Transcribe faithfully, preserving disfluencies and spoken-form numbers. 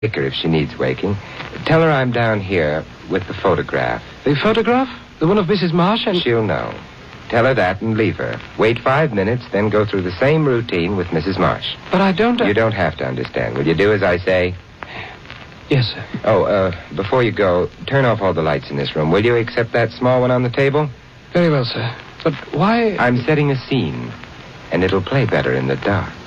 wake her if she needs waking. Tell her I'm down here with the photograph. The photograph? The one of Missus Marsh and... She'll know. Tell her that and leave her. Wait five minutes, then go through the same routine with Missus Marsh. But I don't... Uh... You don't have to understand. Will you do as I say? Yes, sir. Oh, uh, before you go, turn off all the lights in this room, will you, except that small one on the table? Very well, sir. But why... I'm setting a scene, and it'll play better in the dark.